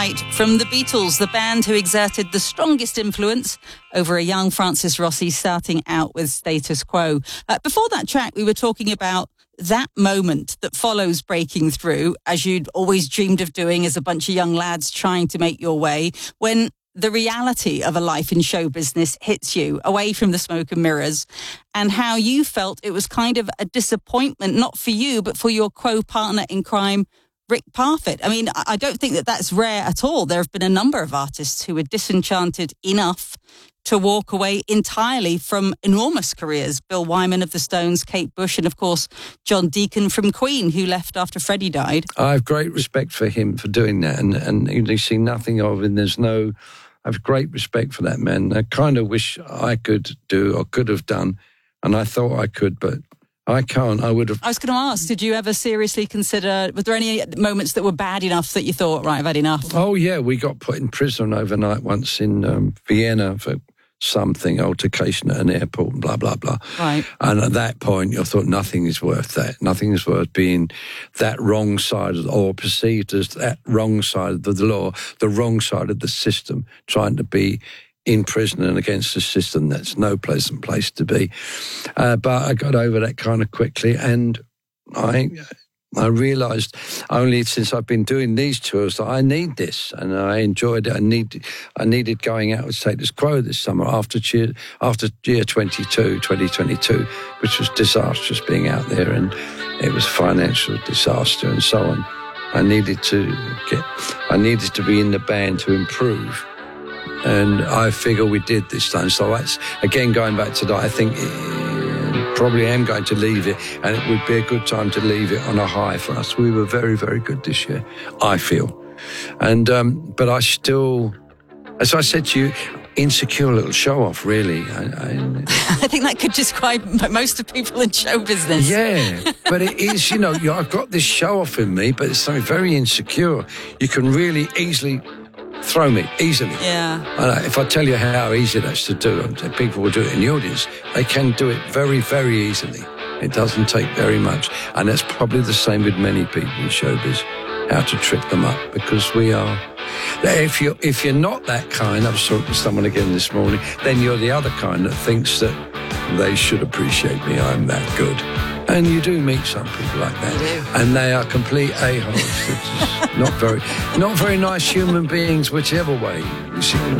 From the Beatles, the band who exerted the strongest influence over a young Francis Rossi starting out with Status Quo. Before that track, we were talking about that moment that follows breaking through, as you'd always dreamed of doing as a bunch of young lads trying to make your way, when the reality of a life in show business hits you away from the smoke and mirrors, and how you felt it was kind of a disappointment, not for you, but for your co-partner in crime, Rick Parfitt. I mean, I don't think that that's rare at all. There have been a number of artists who were disenchanted enough to walk away entirely from enormous careers. Bill Wyman of the Stones, Kate Bush, and of course, John Deacon from Queen, who left after Freddie died. I have great respect for him for doing that, and you see nothing of it. I have great respect for that man. I kind of wish I could do or could have done, and I thought I could, but I can't. I was going to ask, did you ever seriously consider, were there any moments that were bad enough that you thought, right, I've had enough? Oh, yeah, we got put in prison overnight once in Vienna for something, altercation at an airport and blah, blah, blah. Right. And at that point, you thought nothing is worth that. Nothing is worth being that wrong side or perceived as that wrong side of the law, the wrong side of the system, trying to be in prison and against a system that's no pleasant place to be. But I got over that kind of quickly, and I realised only since I've been doing these tours that I need this, and I enjoyed it. I needed going out with Status Quo this summer after year 2022, which was disastrous being out there, and it was financial disaster and so on. I needed to be in the band to improve. And I figure we did this time. So that's, again, going back to that, I think probably am going to leave it, and it would be a good time to leave it on a high for us. We were very, very good this year, I feel. And but I still, as I said to you, insecure little show-off, really. I think that could describe most of people in show business. Yeah, but it is, I've got this show-off in me, but it's something very insecure. You can really easily throw me easily. Yeah. If I tell you how easy that's to do, people will do it in the audience. They can do it very, very easily. It doesn't take very much. And that's probably the same with many people in showbiz, how to trip them up, because we are. If you're not that kind, I was talking to someone again this morning, then you're the other kind that thinks that they should appreciate me, I'm that good. And you do meet some people like that. And they are complete a-holes. Not very nice human beings, whichever way. You see.